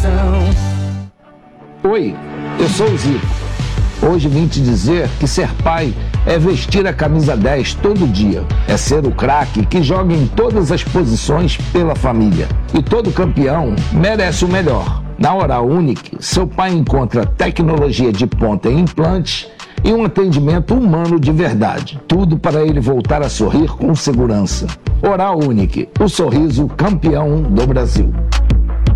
Oi, eu sou o Zico. Hoje vim te dizer que ser pai é vestir a camisa 10 todo dia. É ser o craque que joga em todas as posições pela família. E todo campeão merece o melhor. Na Oral Unique, seu pai encontra tecnologia de ponta em implantes e um atendimento humano de verdade. Tudo para ele voltar a sorrir com segurança. Oral Unique, o sorriso campeão do Brasil.